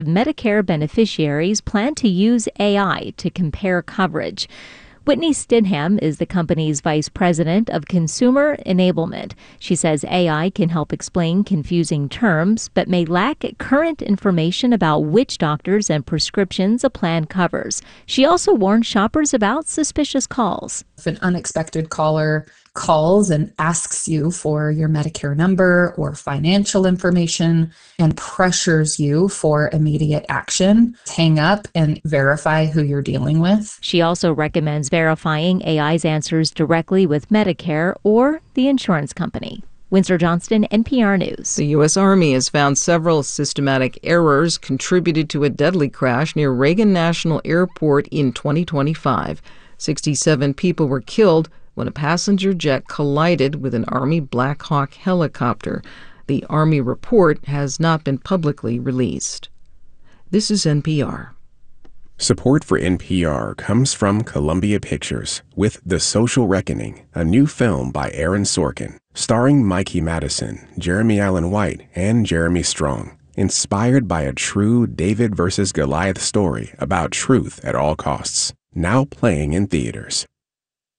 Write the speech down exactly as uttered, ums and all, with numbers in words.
Medicare beneficiaries plan to use A I to compare coverage. Whitney Stidham is the company's vice president of consumer enablement. She says A I can help explain confusing terms, but may lack current information about which doctors and prescriptions a plan covers. She also warned shoppers about suspicious calls. If an unexpected caller calls and asks you for your Medicare number or financial information and pressures you for immediate action, hang up and verify who you're dealing with. She also recommends verifying A I's answers directly with Medicare or the insurance company. Winsor Johnston, N P R News. The U S. Army has found several systematic errors contributed to a deadly crash near Reagan National Airport in twenty twenty-five. sixty-seven people were killed when a passenger jet collided with an Army Black Hawk helicopter. The Army report has not been publicly released. This is N P R. Support for N P R comes from Columbia Pictures with The Social Reckoning, a new film by Aaron Sorkin, starring Mikey Madison, Jeremy Allen White, and Jeremy Strong. Inspired by a true David versus Goliath story about truth at all costs. Now playing in theaters.